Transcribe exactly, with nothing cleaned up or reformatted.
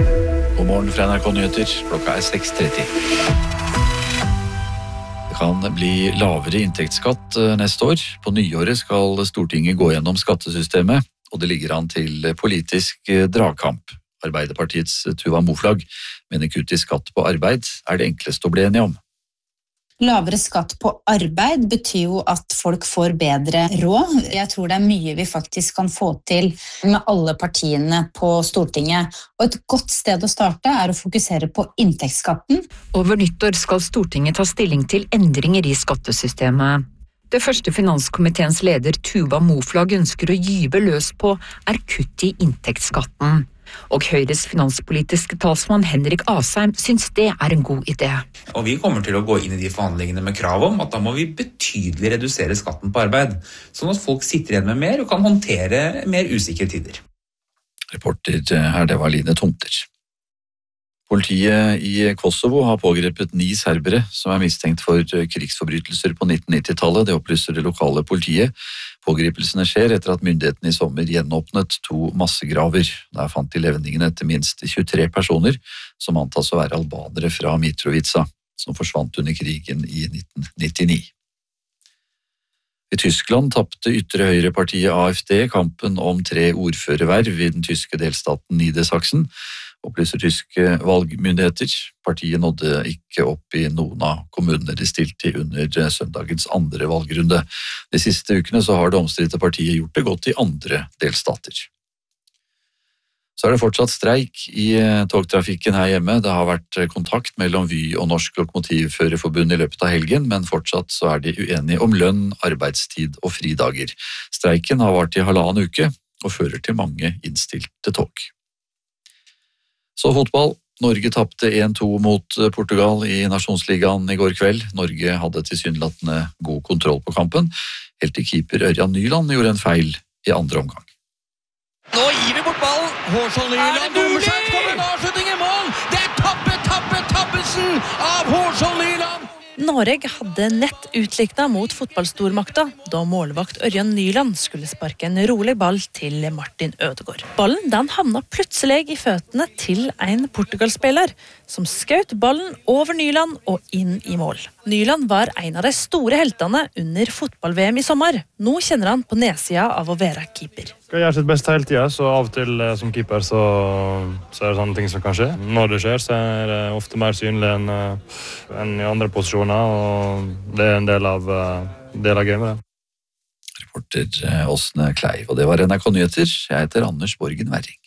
God morgen fra N R K Nyheter, klokka er seks tretti. Det kan bli lavere inntektsskatt neste år. På nyåret skal Stortinget gå gjennom skattesystemet, og det ligger an til politisk dragkamp. Arbeiderpartiets Tuva Moflag mener kutt i skatt på arbeid er det enkleste å bli enige om. Lavere skatt på arbeid betyr jo at folk får bedre råd. Jeg tror det er mye vi faktisk kan få til med alle partiene på Stortinget. Og et godt sted å starte er å fokusere på inntektsskatten. Over nyttår skal Stortinget ta stilling til endringer i skattesystemet. Det første finanskomiteens leder Tuva Moflag ønsker å gyve løs på er kutt i inntektsskatten. Og Høyres finanspolitiske talsmann Henrik Asheim syns det er en god idé. Og vi kommer til å gå inn i de forhandlingene med krav om at da må vi betydelig redusere skatten på arbeid, sånn at folk sitter igjen med mer og kan håndtere mer usikre tider. Reporter her, det var Line Tomter. Politiet i Kosovo har pågrepet ni serbere som er mistenkt for krigsforbrytelser på nitten nittitallet. Det opplyser det lokale politiet. Pågripelsene skjer etter at myndighetene i sommer gjenåpnet to massegraver. Der fant de levningene etter minst tjuetre personer, som antas å være albanere fra Mitrovica, som forsvant under krigen i nitten nittini. I Tyskland tapte ytre høyrepartiet A F D kampen om tre ordførerverv i den tyske delstaten Niedersachsen, opplyser tyske valgmyndigheter. Partiet nådde ikke opp i noen av kommunene de stilte i under søndagens andre valgrunde. De siste ukene så har det omstridte partiet gjort det godt i andre delstater. Så er det fortsatt streik i togtrafikken her hjemme. Det har vært kontakt mellom Vy og Norsk Lokomotivførerforbund i løpet av helgen, men fortsatt så er de uenige om lønn, arbeidstid og fridager. Streiken har vart i halvannen uke og fører til mange innstilte tog. Så fotball. Norge tapte en to mot Portugal i Nasjonsligaen i går kveld. Norge hadde tilsynelatende god kontroll på kampen, helt til keeper Ørjan Nyland gjorde en feil i andre omgang. Nå gir vi bort ballen! Hårsvoll Nyland dummer seg, kommer en avslutning i mål! Det er Tabbe, Tabbe, Tabbesen av Hårsvoll Nyland! Norge hadde nett utliknet mot fotballstormakta da målvakt Ørjan Nyland skulle sparke en rolig ball til Martin Ødegaard. Ballen den havna plutselig i føttene til en Portugal-spiller som skjøt ballen over Nyland og inn i mål. Nyland var en av de store heltene under fotball-V M i sommer. Nå kjenner han på nedsida av å være keeper. Jeg gjør sitt beste hele tiden, så av og til som keeper så, så er det sånne ting som kan skje. Når det skjer, så er det ofte mer synlig enn, enn i andre posisjoner, og det er en del av, del av gamet. Reporter Åsne Kleiv, og det var N R K Nyheter. Jeg heter Anders Borgen Werring.